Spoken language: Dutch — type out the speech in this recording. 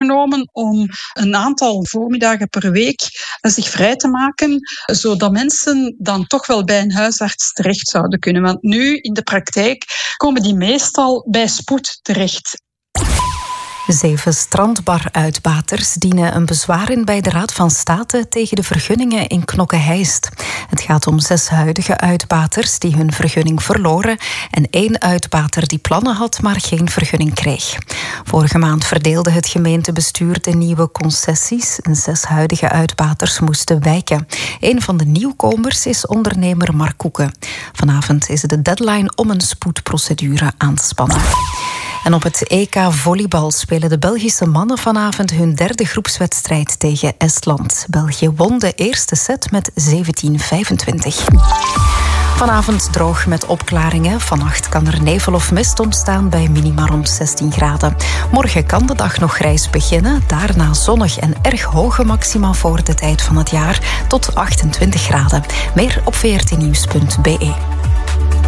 voorgenomen om een aantal voormiddagen per week zich vrij te maken, zodat mensen dan toch wel bij een huisarts terecht zouden kunnen. Want nu in de praktijk komen die meestal bij spoed terecht. 7 strandbaruitbaters dienen een bezwaar in bij de Raad van State tegen de vergunningen in Knokke-Heist. Het gaat om 6 huidige uitbaters die hun vergunning verloren en 1 uitbater die plannen had, maar geen vergunning kreeg. Vorige maand verdeelde het gemeentebestuur de nieuwe concessies en 6 huidige uitbaters moesten wijken. Een van de nieuwkomers is ondernemer Mark Koeken. Vanavond is de deadline om een spoedprocedure aan te spannen. En op het EK volleybal spelen de Belgische mannen vanavond hun 3e groepswedstrijd tegen Estland. België won de eerste set met 17-25. Vanavond droog met opklaringen. Vannacht kan er nevel of mist ontstaan bij minima rond 16 graden. Morgen kan de dag nog grijs beginnen. Daarna zonnig en erg hoge maxima voor de tijd van het jaar tot 28 graden. Meer op vrtnieuws.be.